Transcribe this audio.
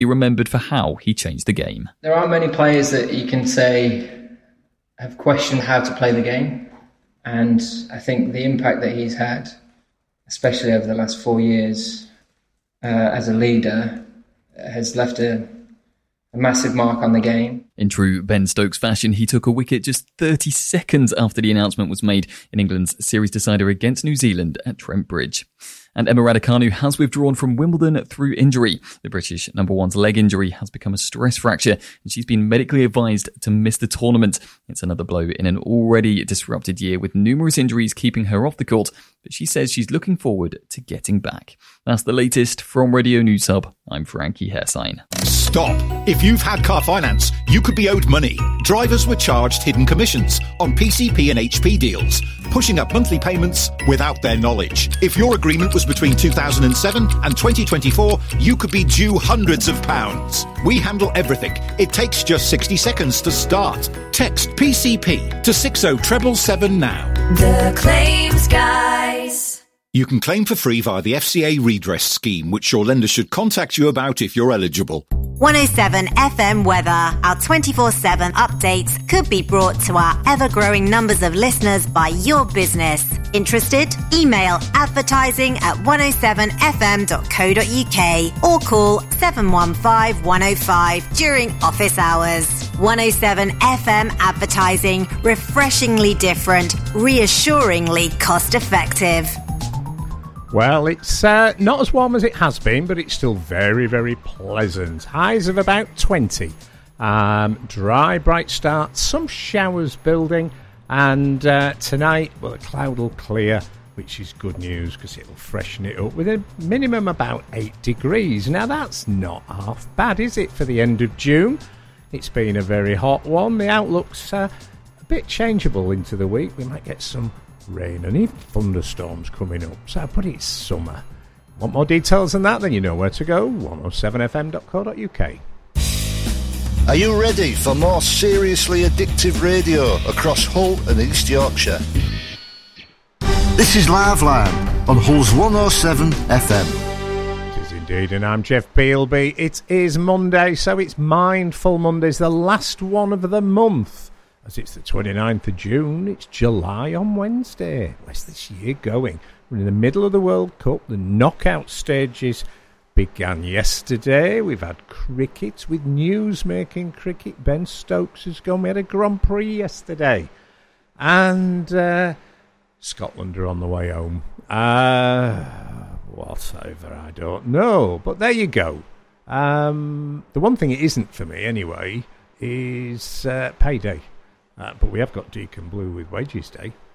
He remembered for how he changed the game. There aren't many players that you can say have questioned how to play the game. And I think the impact that he's had, especially over the last 4 years as a leader, has left a massive mark on the game. In true Ben Stokes fashion, he took a wicket just 30 seconds after the announcement was made in England's series decider against New Zealand at Trent Bridge. And Emma Raducanu has withdrawn from Wimbledon through injury. The British number one's leg injury has become a stress fracture, and she's been medically advised to miss the tournament. It's another blow in an already disrupted year with numerous injuries keeping her off the court, but she says she's looking forward to getting back. That's the latest from Radio News Hub. I'm Frankie Hairsign. Stop. If you've had car finance, you could be owed money. Drivers were charged hidden commissions on PCP and HP deals, pushing up monthly payments without their knowledge. If your agreement was between 2007 and 2024, you could be due hundreds of pounds. We handle everything. It takes just 60 seconds to start. Text PCP to 60777 now. The Claims Guys. You can claim for free via the FCA redress scheme, which your lender should contact you about if you're eligible. 107 FM weather. Our 24/7 updates could be brought to our ever-growing numbers of listeners by your business. Interested? Email advertising@107fm.co.uk or call 715 105 during office hours. 107 FM advertising. Refreshingly different, reassuringly cost-effective. Well, it's not as warm as it has been, but it's still very, very pleasant. Highs of about 20. Dry, bright start, some showers building, and tonight, well, the cloud will clear, which is good news because it'll freshen it up with a minimum about 8 degrees. Now, that's not half bad, is it, for the end of June? It's been a very hot one. The outlook's a bit changeable into the week. We might get some rain and even thunderstorms coming up, but it's summer. Want more details than that? Then you know where to go. 107fm.co.uk. Are you ready for more seriously addictive radio across Hull and East Yorkshire? This is Live Line on Hull's 107 FM. It is indeed, and I'm Jeff Bealby. It is Monday, so it's Mindful Mondays, the last one of the month. As it's the 29th of June, it's July on Wednesday. Where's this year going? We're in the middle of the World Cup. The knockout stages began yesterday. We've had cricket with news-making cricket. Ben Stokes has gone. We had a Grand Prix yesterday. And Scotland are on the way home. Whatever, I don't know. But there you go. The one thing it isn't for me, anyway, is payday. But we have got Deacon Blue with Wages Day.